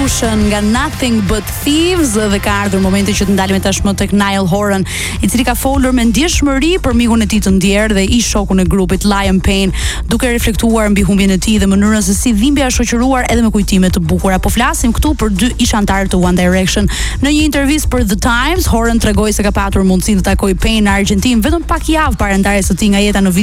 Revolution nga Nothing But Thieves dhe ka ardhur momenti që të ndalim tashmë tek Niall Horan, i cili ka folur me ndjeshmëri për mikun e tij të ndjer dhe ish shokun e grupit Liam Payne, duke reflektuar mbi humbjen e tij dhe mënyrën se si dhimbja është shoqëruar edhe me kujtime të bukura. Po flasim këtu për dy ish anëtarë të One Direction. Në një intervistë për The Times, Horan tregoi se ka patur mundësinë të takojë Payne në Argjentinë vetëm pak javë para ndarjes së tij nga jeta në